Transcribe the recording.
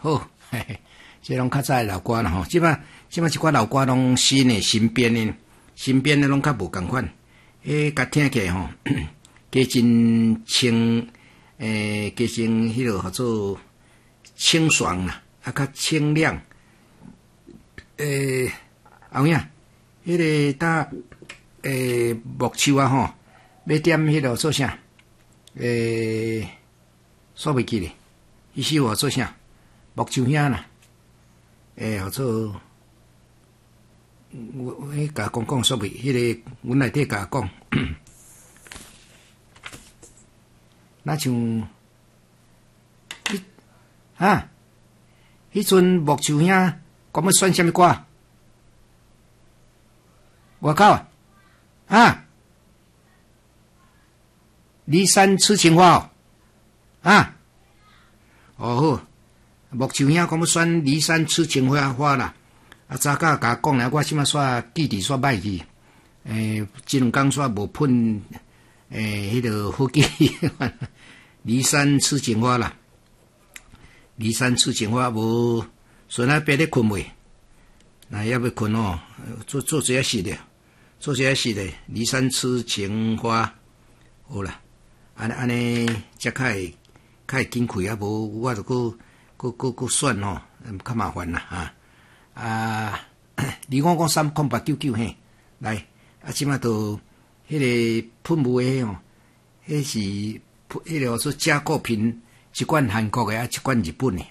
好，嘿嘿，这拢较早的老歌啦吼。即摆一寡老歌拢新的、新编的拢较无共款。甲听起来吼，加真清，加真迄落叫做清爽啦，较清亮。后影，迄个搭木秋啊吼，要点迄落做啥？说袂记咧，伊是我做啥？木秋兄啦，叫做我甲讲说袂，迄个阮内底甲讲，那像迄阵木秋兄讲要选啥物歌？外口骊山痴情花好，木秋兄讲要选骊山痴情花啦。早甲甲讲啦，我即马煞记忆煞歹去，即两工煞无喷，迄个好记，骊山痴情花啦，骊山痴情花无，孙仔别咧困未？那要要困哦，做一下事的，骊山痴情花，好啦，安尼才较会紧开啊，无我就搁选吼，较麻烦啦255讲3899嘿，来即马都迄个喷雾的吼，迄是迄个说加购品，一罐韩国的一罐日本的